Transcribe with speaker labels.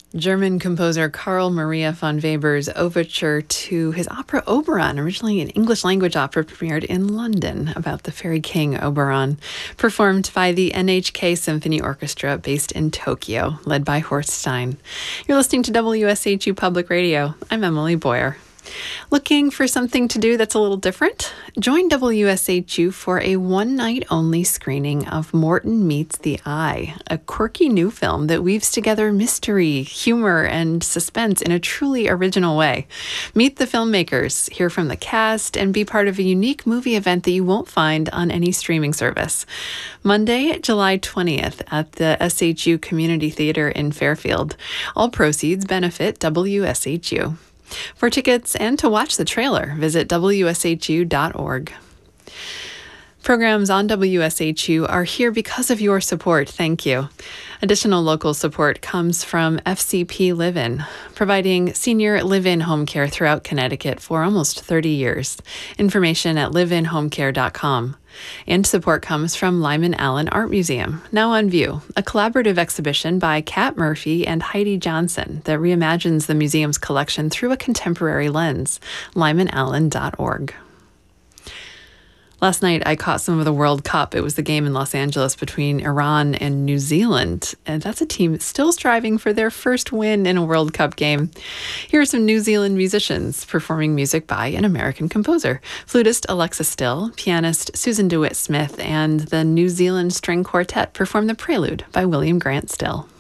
Speaker 1: German composer Karl Maria von Weber's overture to his opera Oberon, originally an English language opera, premiered in London about the fairy king Oberon, performed by the NHK Symphony Orchestra based in Tokyo, led by Horst Stein. You're listening to WSHU Public Radio. I'm Emily Boyer. Looking for something to do that's a little different? Join WSHU for a one-night-only screening of Morton Meets the Eye, a quirky new film that weaves together mystery, humor, and suspense in a truly original way. Meet the filmmakers, hear from the cast, and be part of a unique movie event that you won't find on any streaming service. Monday, July 20th at the SHU Community Theater in Fairfield. All proceeds benefit WSHU. For tickets and to watch the trailer, visit WSHU.org. Programs on WSHU are here because of your support. Thank you. Additional local support comes from FCP Live-In, providing senior live-in home care throughout Connecticut for almost 30 years. Information at liveinhomecare.com. And support comes from Lyman Allen Art Museum, now on view, a collaborative exhibition by Kat Murphy and Heidi Johnson that reimagines the museum's collection through a contemporary lens. lymanallen.org. Last night, I caught some of the World Cup. It was the game in Los Angeles between Iran and New Zealand. And that's a team still striving for their first win in a World Cup game. Here are some New Zealand musicians performing music by an American composer. Flutist Alexa Still, pianist Susan DeWitt Smith, and the New Zealand String Quartet perform the Prelude by William Grant Still.